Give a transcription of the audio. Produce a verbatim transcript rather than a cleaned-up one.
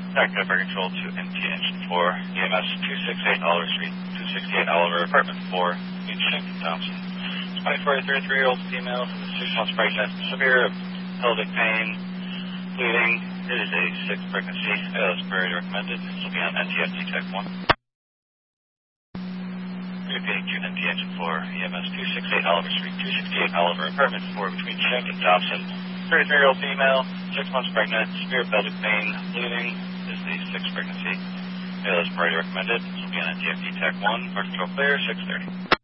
Active Air Control to M T Engine four, E M S two sixty-eight Oliver Street, two sixty-eight Oliver, Apartment four, Shank and Thompson. twenty-four to thirty-three-year-old female, six months pregnant, severe pelvic pain, bleeding. It is a sixth pregnancy, as per recommended. This will be on N T F T Tech one. Repeating to N T Engine four, E M S two sixty-eight Oliver Street, two sixty-eight Oliver, Apartment four, between Shank and Thompson. thirty-three-year-old female, six months pregnant, severe pelvic pain, bleeding. This is the sixth pregnancy. As per recommended. This will be on N T F T Tech one. Birth control clear, six thirty.